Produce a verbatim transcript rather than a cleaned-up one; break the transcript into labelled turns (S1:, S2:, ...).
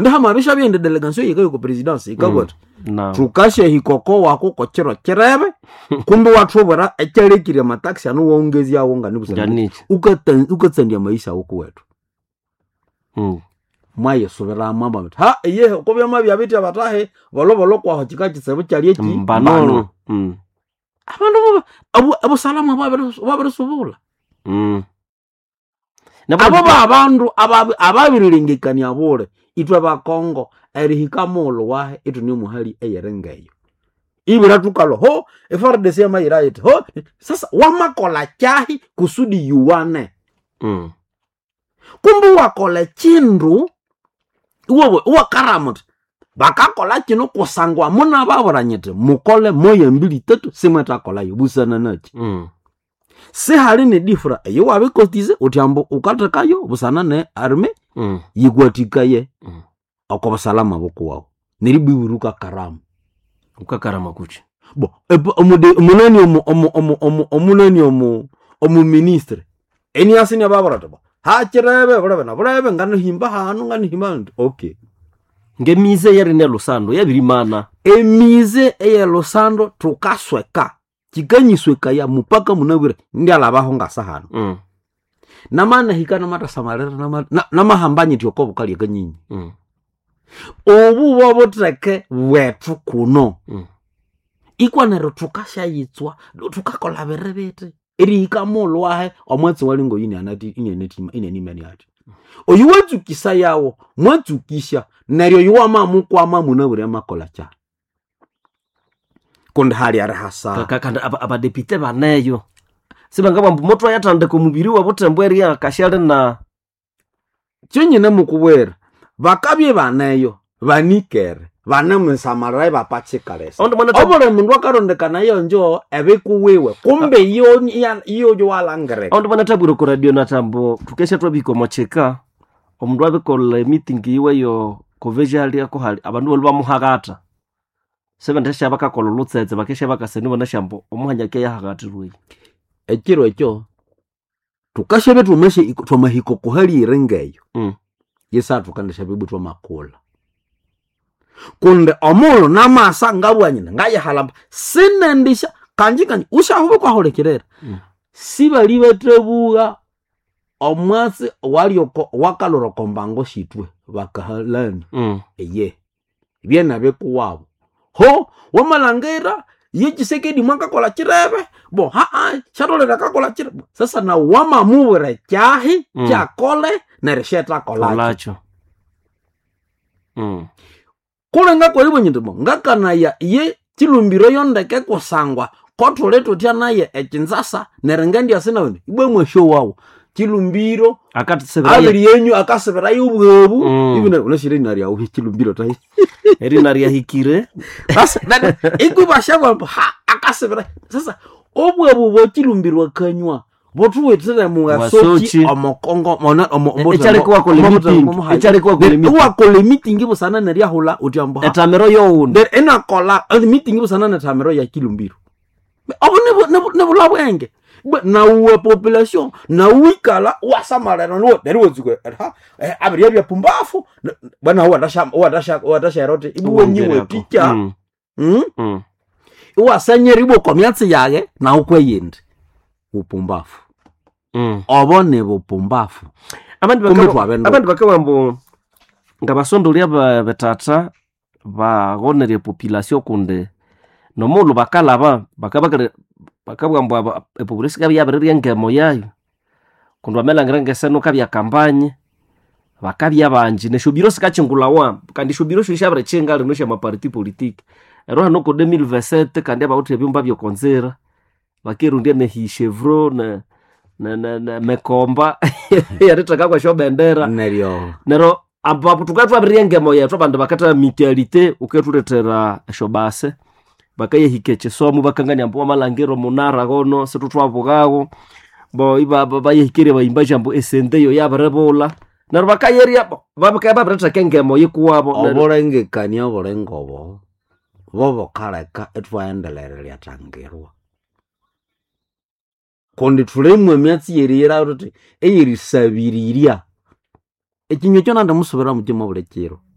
S1: ndahama bisha byende delegation yikayo ku presidency ikabot
S2: na
S1: tukashe hikoko wako ko kiro kirebe kumbe watubura ekelekire mataxi anu wongezi yawo ngani busana ukatan ukatsandia maisha uko wetu
S2: mm
S1: mwaye sobera mamba ha ye ko byama byabiti abatahe bolo bolo kwa hokika kisebo cyari eki
S2: mbano mm
S1: abantu abo abo salama babere babere subula
S2: mm
S1: abo babandu ababi ababirengekani abole itwe bakongo erihika molo wahe itu ni muhali eyerengeyo ibira tukalo ho eforde sema iraite ho sasa wamakola cyahi kusudi yuwane
S2: mm
S1: kumbu wakola chindu uwo uwa karamut bakakola kino kusangwa muna baboranyete mukole moya mbili tatu semeta kola yubusana nachi
S2: mm
S1: se hari ne difra yo wabikotize utyambo ukatakayo busana ne arme
S2: mm
S1: yigwatikaye
S2: mm
S1: akoba salama boko wao niribiburuka karamu
S2: ukakarama kuchi
S1: bo omude munani omu omu omu omu omunani omu omu ministre eni asini ababarata ba ha kirebe bora bana bora ngano himba hanu ngano himba okay
S2: ngemize yari ne Lusando yabirimana
S1: emize eye Lusando tukasweka kiganyisweka ya mupaka munabire ndi alabaho ngasahano
S2: mm
S1: namana hikana mata samarera nama namahambanye tyoko bukali ganyinyi
S2: mm
S1: obu bobotreke wetu kuno
S2: mm
S1: ikwanero tukasha yitswa tukakola berebete eri ikamolo wahe omwatsi walingo yini anati inenetima inenimani ati oyuwetsu kisa yawo mwatsu kisha neryo yuwama mukwama munabure makola cha konde hali ara hasa
S2: kakanda aba abadepite baneyo sibanga moto yatande ko mubiri wa butembweri akashale na
S1: cyonyine mukubwera bakabye baneyo banikere banemusamara bapachikalesa obole mundu akarondekana yonjo ebikuwiwe kumbe iyo iyo jo walangere
S2: ondo bana taburo ko radio na tambo tukesha twabiko mocheka omundu abikola meeting iwe yo kovejali yako hali abandu bali bamuhagata sebandesha bakakola lutsetse bakesha bakaseni bona shambo omuhanya ke yahagati ruyi
S1: ekiro ekyo tukashebe tumeshe twamahiko kohali irengeyo
S2: mm
S1: yesa tukandesha bibutwa makola kunde omulo namasa ngabwanyine ngaye halamba sinendisha kanji kanji ushahuba kwa holekerera
S2: mm.
S1: sibali betrebuga omwasi walioko wakaloro kombango shitwe bakahalani
S2: mm.
S1: eye byena bekuwabo ho wamalangera yikisekedi mwaka kola kirebe bo ha ha chatolera kakola kirebe sasa na wama muwere kyahi mm. kyakole neresheta kolacho
S2: mm
S1: kule ngako libo nyindimo ngakana ya ye kilumbiro yondeke kusangwa kotole tutya naye ekinzasa nerengendi asina wene ibwe mwesho wawo kilumbiro
S2: akati sebera
S1: abiri yenyu akasebera yubwebu
S2: mm.
S1: ibune unashire nari yawo kilumbiro tai
S2: eri nari yahikire
S1: bas nani ikubashaba ha akasebera sasa obwebu bo kilumbiro kanywa botuwe tsena mungasochi omokongo mona omo
S2: echari kwa kole meeting echari kwa kole meeting
S1: kwa kole meeting busana nari ahula utyambo
S2: etamero yo unde
S1: ena kola meeting busana na tamero ya kilumbiro abone ne bulabwenge na uwe population na uikala wasamarana no neri wozukwe ha abiri bya pumbafu bana huwa ndasha huwa ndasha huwa ndasha rote ibuwe nyiwe picha
S2: mm
S1: mm wasanyeri bo komyatsi yage na ukweyende upumbafu
S2: mm
S1: obone bupumbafu
S2: abandi bakaba abandi bakaba mbo ngabasondolya ba betata ba gonere population kunde no mulo bakalaba bakaba bakabwa mbo population kabi yabere ngemo yayo kundu amelangire ngeseno kabi akampanye bakabi abanje ne shubiro sikachingula wa kandi shubiro shishabere chenga rino sha maparti politique ero hano ko deux mille vingt-sept kandi abauti byumba byo konzera bakirundia ne hishevro na na na, na mekomba yaretaka kwa sho bendera
S1: neryo
S2: nero abapo tukatwa birengemo yetu abandu bakata mutualite uketuletera shobase bakaye hikeche somu bakanganya mbo malangero munara gono setutwavugago bo iba baye hikire bayimba jambo esendeyo yabarebola nero bakayeria babakaya babreta kengemo yikuwabo
S1: oborenge kanya oborengobo bobo kaleka etwaendelere lyatangerwa kondi tulemwe myatsi yerira uti eyirisabiriria ekinyo kyona ndamusubira mutima bulekero